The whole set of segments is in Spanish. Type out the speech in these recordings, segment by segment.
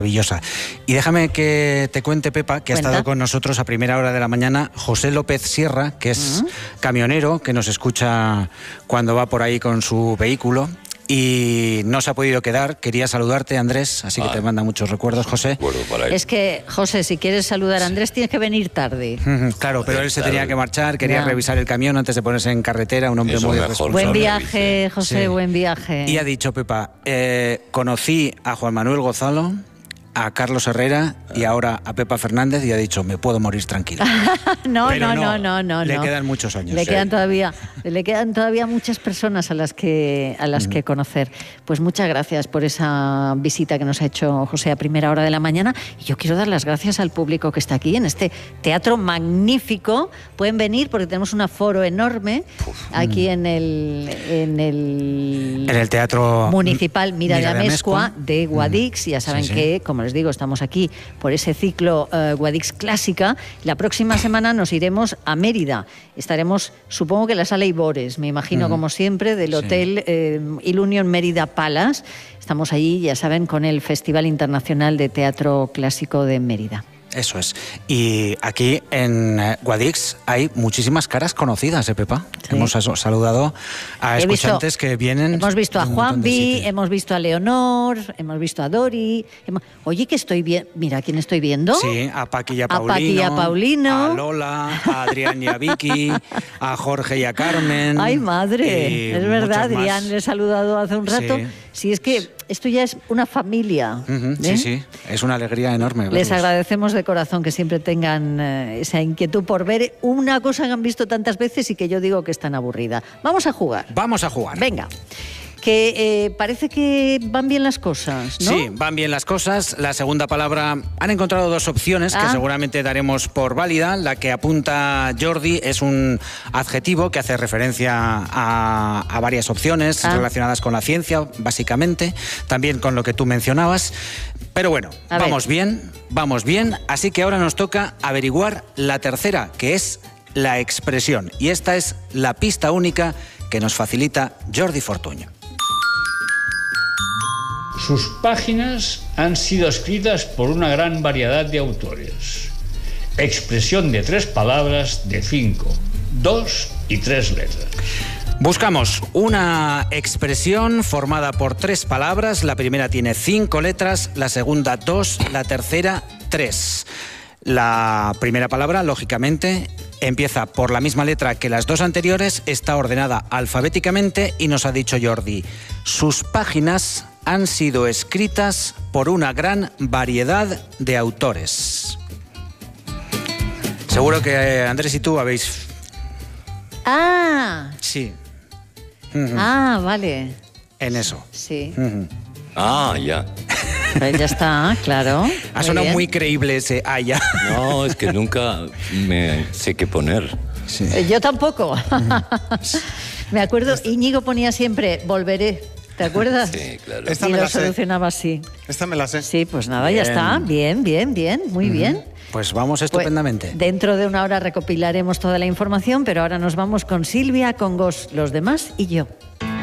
Maravillosa. Y déjame que te cuente, Pepa, que ha estado con nosotros a primera hora de la mañana José López Sierra, que es camionero, que nos escucha cuando va por ahí con su vehículo. Y no se ha podido quedar. Quería saludarte, Andrés, así que te manda muchos recuerdos, José. Es que, José, si quieres saludar a Andrés tienes que venir tarde. Claro, pero él se tenía que marchar, quería revisar el camión antes de ponerse en carretera, un hombre muy responsable. Buen viaje, José, buen viaje. Y ha dicho, Pepa, conocí a Juan Manuel Gonzalo, a Carlos Herrera y ahora a Pepa Fernández, y ha dicho, me puedo morir tranquilo. No. Le quedan muchos años. Le quedan todavía muchas personas a las que conocer. Pues muchas gracias por esa visita que nos ha hecho José a primera hora de la mañana. Y yo quiero dar las gracias al público que está aquí en este teatro magnífico. Pueden venir porque tenemos un aforo enorme aquí en el Teatro Municipal Mira de Amezcua de Guadix. Ya saben que, como les digo, estamos aquí por ese ciclo Guadix Clásica. La próxima semana nos iremos a Mérida. Estaremos, supongo que en la sala Ibores, me imagino, como siempre, del Hotel Ilunion Mérida Palace. Estamos allí, ya saben, con el Festival Internacional de Teatro Clásico de Mérida. Eso es. Y aquí en Guadix hay muchísimas caras conocidas, Pepa. Sí. Hemos saludado a escuchantes que vienen. Hemos visto a Juanvi, hemos visto a Leonor, hemos visto a Dori. Oye, que estoy bien. Mira, ¿quién estoy viendo? Sí, a Paqui y a Paulino. A Lola, a Adrián y a Vicky, a Jorge y a Carmen. Ay, madre. Es verdad, Adrián, le he saludado hace un rato. Sí, es que esto ya es una familia. Sí, es una alegría enorme verlos. Les agradecemos de corazón que siempre tengan esa inquietud por ver una cosa que han visto tantas veces y que yo digo que es tan aburrida. Vamos a jugar. Vamos a jugar. Venga. Que parece que van bien las cosas, ¿no? Sí, van bien las cosas. La segunda palabra, han encontrado dos opciones que seguramente daremos por válida. La que apunta Jordi es un adjetivo que hace referencia a varias opciones relacionadas con la ciencia, básicamente, también con lo que tú mencionabas. Pero bueno, vamos bien. Así que ahora nos toca averiguar la tercera, que es la expresión. Y esta es la pista única que nos facilita Jordi Fortuño. Sus páginas han sido escritas por una gran variedad de autores. Expresión de 3 palabras de 5, 2 y 3 letras. Buscamos una expresión formada por 3 palabras. La primera tiene 5 letras, la segunda 2, la tercera 3. La primera palabra, lógicamente, empieza por la misma letra que las 2 anteriores, está ordenada alfabéticamente y nos ha dicho Jordi, sus páginas han sido escritas por una gran variedad de autores. Seguro que Andrés y tú habéis... Sí. Vale. En eso. Sí. Ya. Pues ya está, claro. Ha sonado muy creíble ese ya. No, es que nunca me sé qué poner. Sí. Yo tampoco. Me acuerdo, Íñigo ponía siempre, volveré. ¿Te acuerdas? Sí, claro. Esta y lo solucionaba así. Esta me la sé. Sí, pues nada, ya está. Bien, muy bien. Pues vamos estupendamente. Pues dentro de una hora recopilaremos toda la información, pero ahora nos vamos con Silvia, con Gos, los demás y yo.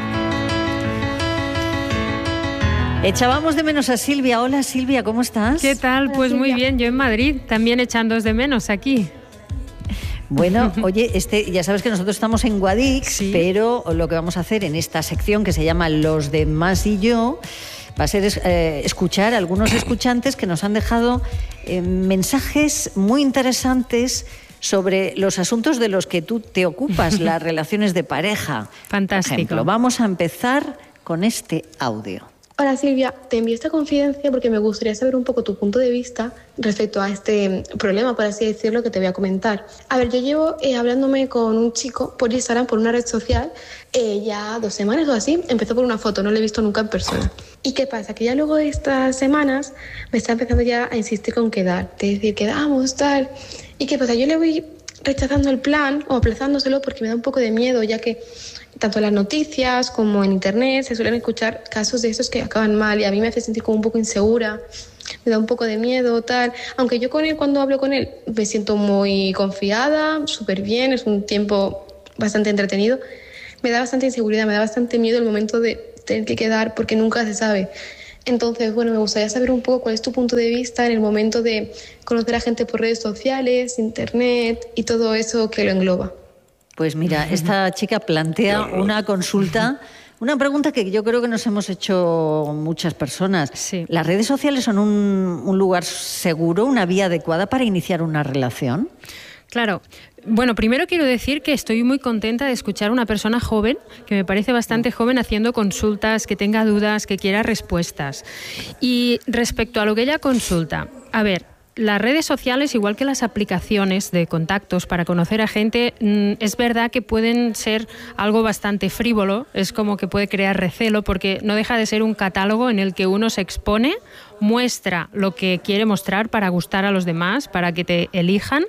Echábamos de menos a Silvia. Hola, Silvia, ¿cómo estás? ¿Qué tal? Hola, pues Silvia. muy bien, yo en Madrid, también echándoos de menos aquí. Bueno, oye, ya sabes que nosotros estamos en Guadix, pero lo que vamos a hacer en esta sección que se llama Los demás y yo va a ser escuchar a algunos escuchantes que nos han dejado mensajes muy interesantes sobre los asuntos de los que tú te ocupas, las relaciones de pareja. Fantástico. Por ejemplo, vamos a empezar con este audio. Hola Silvia, te envío esta confidencia porque me gustaría saber un poco tu punto de vista respecto a este problema, por así decirlo, que te voy a comentar. A ver, yo llevo hablándome con un chico por Instagram, por una red social, ya 2 semanas o así. Empezó por una foto, no lo he visto nunca en persona. ¿Y qué pasa? Que ya luego de estas semanas me está empezando ya a insistir con quedar, de decir, quedamos, tal. ¿Y qué pasa? Yo le voy rechazando el plan o aplazándoselo porque me da un poco de miedo, ya que tanto en las noticias como en internet se suelen escuchar casos de esos que acaban mal y a mí me hace sentir como un poco insegura, me da un poco de miedo, tal. Aunque yo con él, cuando hablo con él, me siento muy confiada, súper bien, es un tiempo bastante entretenido, me da bastante inseguridad, me da bastante miedo el momento de tener que quedar porque nunca se sabe. Entonces, bueno, me gustaría saber un poco cuál es tu punto de vista en el momento de conocer a gente por redes sociales, internet y todo eso que lo engloba. Pues mira, esta chica plantea una consulta, una pregunta que yo creo que nos hemos hecho muchas personas. Sí. ¿Las redes sociales son un lugar seguro, una vía adecuada para iniciar una relación? Claro. Bueno, primero quiero decir que estoy muy contenta de escuchar a una persona joven, que me parece bastante joven, haciendo consultas, que tenga dudas, que quiera respuestas. Y respecto a lo que ella consulta, a ver, las redes sociales, igual que las aplicaciones de contactos para conocer a gente, es verdad que pueden ser algo bastante frívolo, es como que puede crear recelo, porque no deja de ser un catálogo en el que uno se expone, muestra lo que quiere mostrar para gustar a los demás, para que te elijan,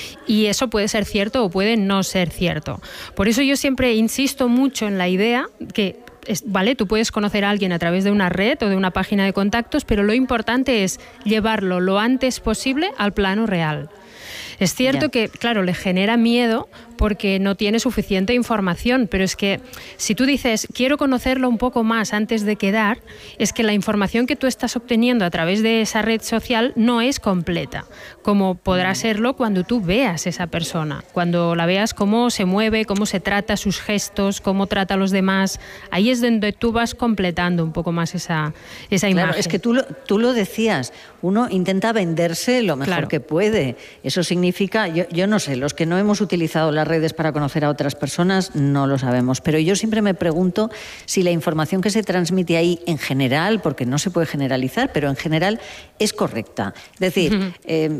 y eso puede ser cierto o puede no ser cierto. Por eso yo siempre insisto mucho en la idea que vale, tú puedes conocer a alguien a través de una red o de una página de contactos, pero lo importante es llevarlo lo antes posible al plano real. Es cierto que, claro, le genera miedo porque no tiene suficiente información, pero es que si tú dices, quiero conocerlo un poco más antes de quedar, es que la información que tú estás obteniendo a través de esa red social no es completa, como podrá serlo cuando tú veas a esa persona, cuando la veas cómo se mueve, cómo se trata, sus gestos, cómo trata a los demás. Ahí es donde tú vas completando un poco más esa imagen. Claro, es que tú lo decías, uno intenta venderse lo mejor que puede. Eso significa, yo no sé, los que no hemos utilizado las redes para conocer a otras personas no lo sabemos, pero yo siempre me pregunto si la información que se transmite ahí en general, porque no se puede generalizar, pero en general es correcta. Es decir,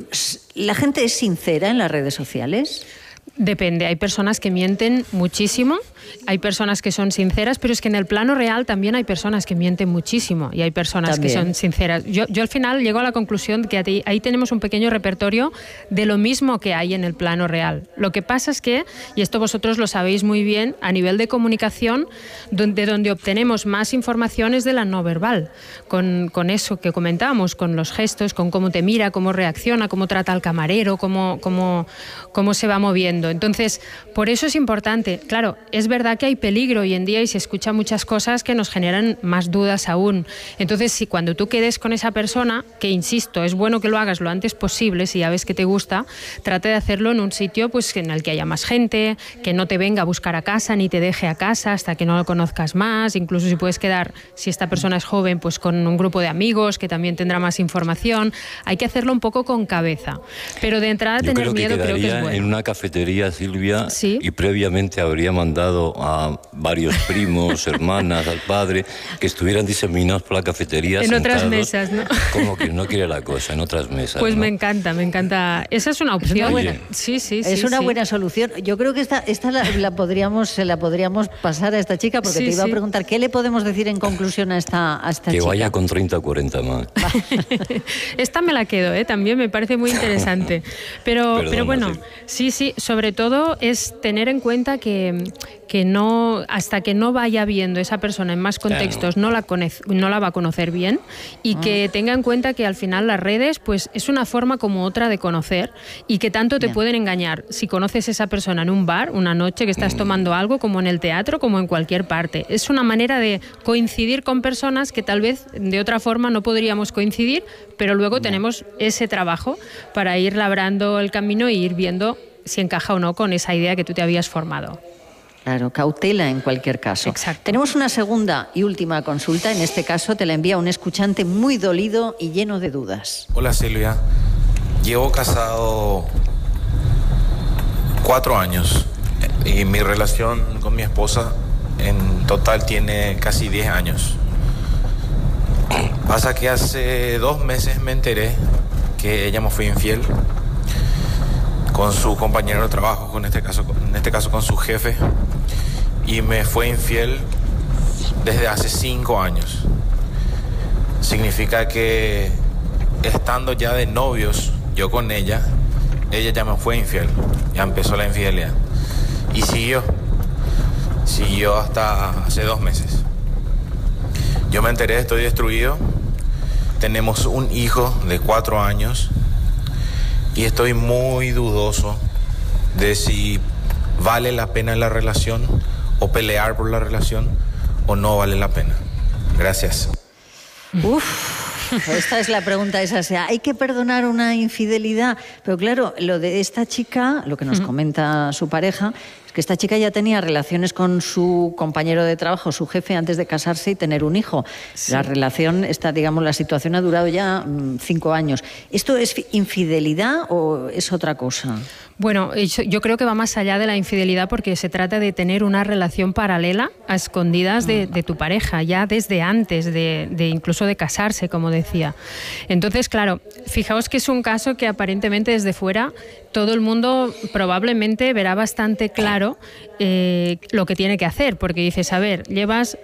¿la gente es sincera en las redes sociales? Depende, hay personas que mienten muchísimo, hay personas que son sinceras, pero es que en el plano real también hay personas que mienten muchísimo y hay personas que son sinceras. Yo al final llego a la conclusión que ahí tenemos un pequeño repertorio de lo mismo que hay en el plano real. Lo que pasa es que, y esto vosotros lo sabéis muy bien, a nivel de comunicación, donde obtenemos más información es de la no verbal, con eso que comentábamos, con los gestos, con cómo te mira, cómo reacciona, cómo trata al camarero, cómo se va moviendo. Entonces, por eso es importante. Claro, es verdad que hay peligro hoy en día y se escuchan muchas cosas que nos generan más dudas aún. Entonces, si cuando tú quedes con esa persona, que insisto, es bueno que lo hagas lo antes posible, si ya ves que te gusta, trata de hacerlo en un sitio pues en el que haya más gente, que no te venga a buscar a casa ni te deje a casa hasta que no lo conozcas más. Incluso si puedes quedar, si esta persona es joven, pues con un grupo de amigos que también tendrá más información. Hay que hacerlo un poco con cabeza. Pero de entrada tener miedo creo que es bueno. En una cafetería, Silvia, ¿sí? Y previamente habría mandado a varios primos, hermanas, al padre, que estuvieran diseminados por la cafetería. En otras mesas, ¿no? Como que no quiere la cosa, en otras mesas. Pues ¿no? me encanta. Esa es una opción. Es una buena, sí. Es una buena solución. Yo creo que esta la podríamos pasar a esta chica, porque te iba a preguntar, ¿qué le podemos decir en conclusión a esta chica? Que vaya con 30 o 40 más. Esta me la quedo, también me parece muy interesante. Pero bueno, sí, sobre todo es tener en cuenta que no, hasta que no vaya viendo esa persona en más contextos, no la va a conocer bien, y que tenga en cuenta que al final las redes pues es una forma como otra de conocer, y que tanto te pueden engañar si conoces a esa persona en un bar, una noche que estás tomando algo, como en el teatro, como en cualquier parte. Es una manera de coincidir con personas que tal vez de otra forma no podríamos coincidir, pero luego tenemos ese trabajo para ir labrando el camino e ir viendo si encaja o no con esa idea que tú te habías formado. Claro, cautela en cualquier caso. Exacto. Tenemos una segunda y última consulta. En este caso te la envía un escuchante muy dolido y lleno de dudas. Hola Silvia, llevo casado 4 años y mi relación con mi esposa en total tiene casi 10 años. Pasa que hace 2 meses me enteré que ella me fue infiel con su compañero de trabajo, en este caso con su jefe, y me fue infiel desde hace 5 años. Significa que estando ya de novios yo con ella ya me fue infiel, ya empezó la infidelidad y siguió hasta hace 2 meses. Yo me enteré, estoy destruido, tenemos un hijo de 4 años y estoy muy dudoso de si vale la pena la relación o pelear por la relación o no vale la pena. Gracias. Esta es la pregunta esa. O sea, ¿hay que perdonar una infidelidad? Pero claro, lo de esta chica, lo que nos comenta su pareja, es que esta chica ya tenía relaciones con su compañero de trabajo, su jefe, antes de casarse y tener un hijo. Sí. La relación, la situación ha durado ya 5 años. ¿Esto es infidelidad o es otra cosa? Bueno, yo creo que va más allá de la infidelidad, porque se trata de tener una relación paralela a escondidas de tu pareja, ya desde antes de incluso de casarse, como decía. Entonces, claro, fijaos que es un caso que aparentemente desde fuera todo el mundo probablemente verá bastante claro lo que tiene que hacer, porque dices, a ver, llevas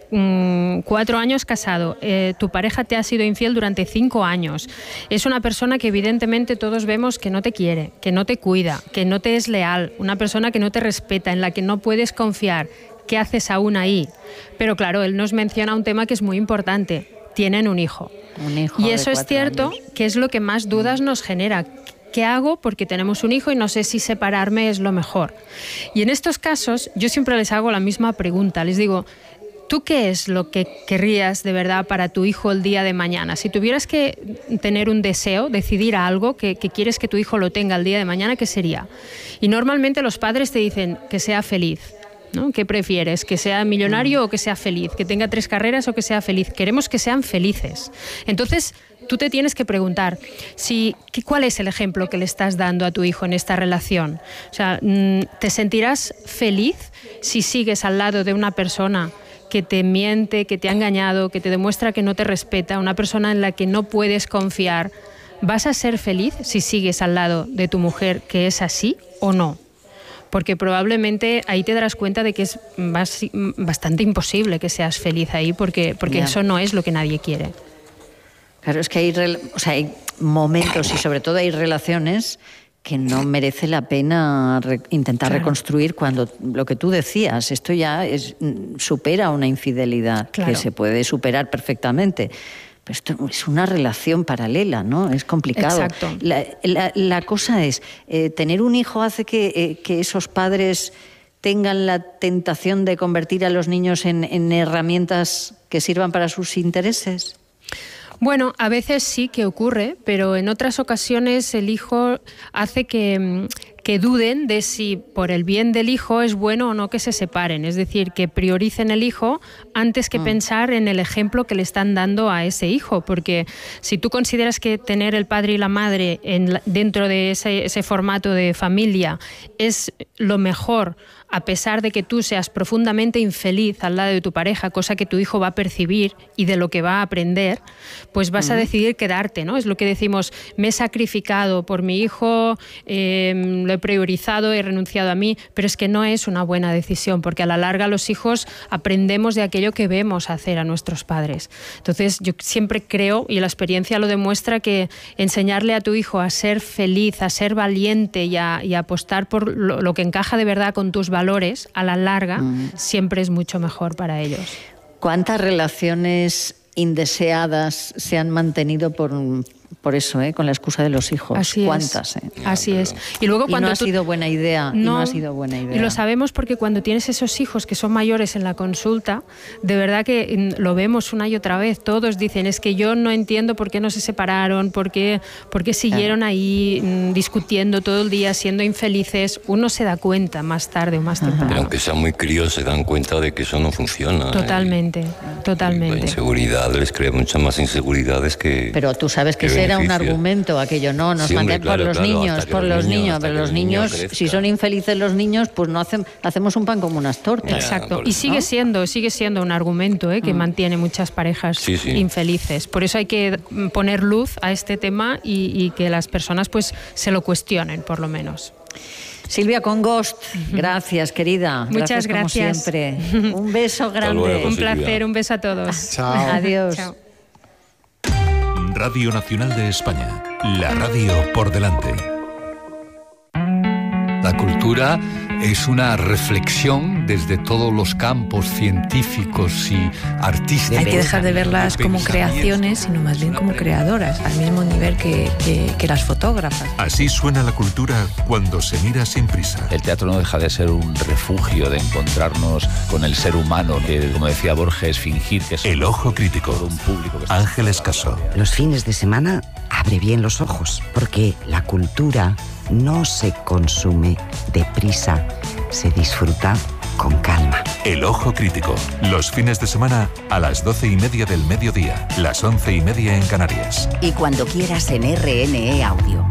4 años casado, tu pareja te ha sido infiel durante 5 años, es una persona que evidentemente todos vemos que no te quiere, que no te cuida, que no te es leal, una persona que no te respeta, en la que no puedes confiar. ¿Qué haces aún ahí? Pero claro, él nos menciona un tema que es muy importante. Tienen un hijo. Y eso es cierto, que es lo que más dudas nos genera. ¿Qué hago? Porque tenemos un hijo y no sé si separarme es lo mejor. Y en estos casos yo siempre les hago la misma pregunta. Les digo, ¿tú qué es lo que querrías de verdad para tu hijo el día de mañana? Si tuvieras que tener un deseo, decidir algo que quieres que tu hijo lo tenga el día de mañana, ¿qué sería? Y normalmente los padres te dicen que sea feliz, ¿no? ¿Qué prefieres? ¿Que sea millonario o que sea feliz? ¿Que tenga 3 carreras o que sea feliz? Queremos que sean felices. Entonces, tú te tienes que preguntar cuál es el ejemplo que le estás dando a tu hijo en esta relación. O sea, ¿te sentirás feliz si sigues al lado de una persona que te miente, que te ha engañado, que te demuestra que no te respeta, una persona en la que no puedes confiar? ¿Vas a ser feliz si sigues al lado de tu mujer que es así o no? Porque probablemente ahí te darás cuenta de que es bastante imposible que seas feliz ahí, porque eso no es lo que nadie quiere. Claro, es que hay momentos y sobre todo hay relaciones que no merece la pena intentar reconstruir, cuando lo que tú decías, esto ya supera una infidelidad, que se puede superar perfectamente. Pero esto es una relación paralela, ¿no? Es complicado. Exacto. La cosa es, tener un hijo hace que esos padres tengan la tentación de convertir a los niños en herramientas que sirvan para sus intereses. Bueno, a veces sí que ocurre, pero en otras ocasiones el hijo hace que duden de si por el bien del hijo es bueno o no que se separen. Es decir, que prioricen el hijo antes que pensar en el ejemplo que le están dando a ese hijo. Porque si tú consideras que tener el padre y la madre dentro de ese formato de familia es lo mejor, a pesar de que tú seas profundamente infeliz al lado de tu pareja, cosa que tu hijo va a percibir y de lo que va a aprender, pues vas a decidir quedarte, ¿no? Es lo que decimos, me he sacrificado por mi hijo, lo he priorizado, he renunciado a mí, pero es que no es una buena decisión, porque a la larga los hijos aprendemos de aquello que vemos hacer a nuestros padres. Entonces yo siempre creo, y la experiencia lo demuestra, que enseñarle a tu hijo a ser feliz, a ser valiente y a apostar por lo que encaja de verdad con tus valores, a la larga, siempre es mucho mejor para ellos. ¿Cuántas relaciones indeseadas se han mantenido por eso, con la excusa de los hijos? Así ¿Cuántas? Así es. Y luego cuando no ha sido buena idea. No ha sido buena idea. Y lo sabemos porque cuando tienes esos hijos que son mayores en la consulta, de verdad que lo vemos una y otra vez. Todos dicen, es que yo no entiendo por qué no se separaron, por qué siguieron ahí discutiendo todo el día, siendo infelices. Uno se da cuenta más tarde o más temprano. Pero aunque sean muy críos, se dan cuenta de que eso no funciona. Totalmente. La inseguridad les crea muchas más inseguridades que... Pero tú sabes que ese era un argumento, aquello no, nos mandan por los niños, pero los niños, si son infelices los niños, pues no hacemos un pan como unas tortas. Exacto, y sigue siendo un argumento que mantiene muchas parejas infelices. Por eso hay que poner luz a este tema y que las personas pues se lo cuestionen, por lo menos. Silvia Congost, gracias, querida. Muchas gracias. Como siempre. Un beso grande. Luego, un placer, un beso a todos. Chao. Adiós. Chao. Radio Nacional de España, la radio por delante. La cultura Es una reflexión desde todos los campos científicos y artísticos. Hay que dejar de verlas como creaciones, sino más bien como creadoras, al mismo nivel que las fotógrafas. Así suena la cultura cuando se mira sin prisa. El teatro no deja de ser un refugio de encontrarnos con el ser humano, que, como decía Borges, fingir que es El Ojo Crítico. Un público que Ángeles Casó. Los fines de semana abre bien los ojos, porque la cultura no se consume deprisa, se disfruta con calma. El Ojo Crítico. Los fines de semana a las 12:30 del mediodía, las 11:30 en Canarias. Y cuando quieras en RNE Audio.